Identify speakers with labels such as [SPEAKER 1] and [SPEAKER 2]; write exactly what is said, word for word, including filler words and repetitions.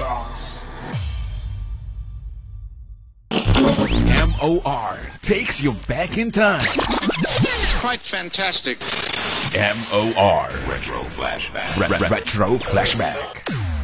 [SPEAKER 1] Charles.
[SPEAKER 2] M O R takes you back in time.
[SPEAKER 3] It's quite fantastic.
[SPEAKER 2] M O R
[SPEAKER 4] Retro Flashback.
[SPEAKER 2] Re- re- Retro Flashback.